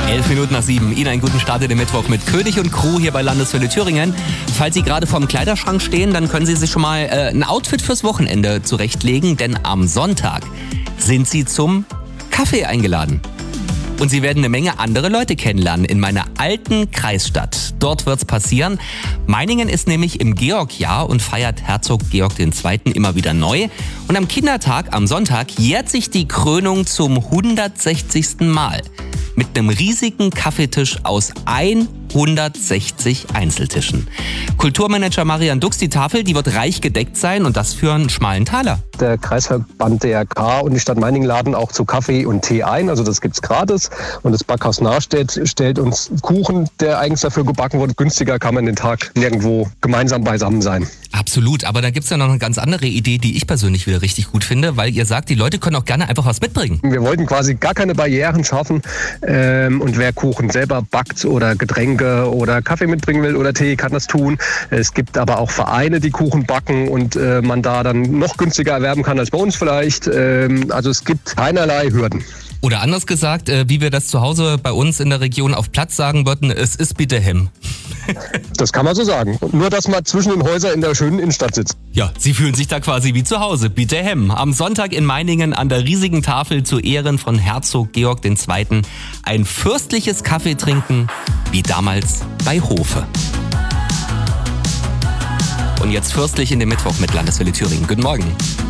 11:07. Ihnen einen guten Start in den Mittwoch mit König und Crew hier bei Landeswelle Thüringen. Falls Sie gerade vorm Kleiderschrank stehen, dann können Sie sich schon mal ein Outfit fürs Wochenende zurechtlegen, denn am Sonntag sind Sie zum Kaffee eingeladen. Und Sie werden eine Menge andere Leute kennenlernen in meiner alten Kreisstadt. Dort wird's passieren. Meiningen ist nämlich im Georgjahr und feiert Herzog Georg II. Immer wieder neu. Und am Kindertag, am Sonntag, jährt sich die Krönung zum 160. Mal. Mit einem riesigen Kaffeetisch aus 160 Einzeltischen. Kulturmanager Marian Dux, die Tafel, die wird reich gedeckt sein und das für einen schmalen Taler. Der Kreisverband DRK und die Stadt Meiningen laden auch zu Kaffee und Tee ein, also das gibt's gratis. Und das Backhaus Nahstedt stellt uns Kuchen, der eigens dafür gebacken wurde. Günstiger kann man den Tag nirgendwo gemeinsam beisammen sein. Absolut, aber da gibt's ja noch eine ganz andere Idee, die ich persönlich wieder richtig gut finde, weil ihr sagt, die Leute können auch gerne einfach was mitbringen. Wir wollten quasi gar keine Barrieren schaffen und wer Kuchen selber backt oder Getränke oder Kaffee mitbringen will oder Tee, kann das tun. Es gibt aber auch Vereine, die Kuchen backen und man da dann noch günstiger erwerben kann als bei uns vielleicht. Also es gibt keinerlei Hürden. Oder anders gesagt, wie wir das zu Hause bei uns in der Region auf Platz sagen würden, es ist bitte Hemm. Das kann man so sagen. Nur, dass man zwischen den Häusern in der schönen Innenstadt sitzt. Ja, Sie fühlen sich da quasi wie zu Hause. Bitte Hemm. Am Sonntag in Meiningen an der riesigen Tafel zu Ehren von Herzog Georg II. Ein fürstliches Kaffee trinken, wie damals bei Hofe. Und jetzt fürstlich in den Mittwoch mit Landeswelle Thüringen. Guten Morgen.